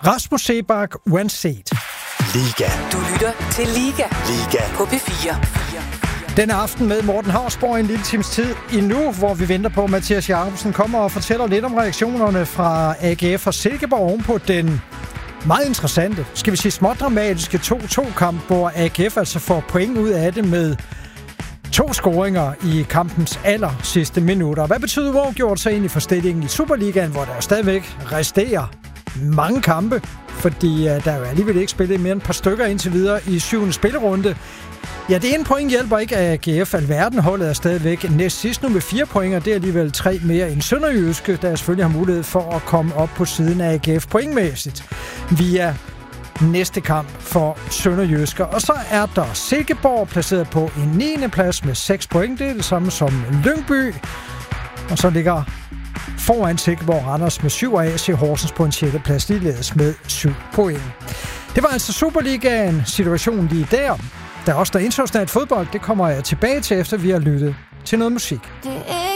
Rasmus Seebach, uanset. Liga. Du lytter til Liga. Liga. På P4. Denne aften med Morten Hausborg en lille times tid endnu, hvor vi venter på, at Mathias Jacobsen kommer og fortæller lidt om reaktionerne fra AGF og Silkeborg ovenpå den meget interessante, skal vi sige småt dramatiske 2-2-kamp, hvor AGF altså får point ud af det med 2 scoringer i kampens aller sidste minutter. Hvad betyder uafgjort så egentlig for stillingen i Superligaen, hvor der stadigvæk resterer mange kampe, fordi der er jo alligevel ikke spillet mere end et par stykker indtil videre i 7. spillerunde. Ja, det ene point hjælper ikke af AGF. Alverden holdet er stadigvæk næst sidst nu med 4 point, og det er alligevel 3 mere end Sønderjyske, der selvfølgelig har mulighed for at komme op på siden af AGF pointmæssigt via næste kamp for Sønderjyske. Og så er der Silkeborg placeret på en 9. plads med 6 point. Det er det samme som Lyngby. Og så ligger foran Silkeborg Randers med 7 og AC Horsens på en 6. plads ligeledes med 7 point. Det var altså Superligaen situationen lige der. Der er også der internationalt fodbold. Det kommer jeg tilbage til, efter vi har lyttet til noget musik.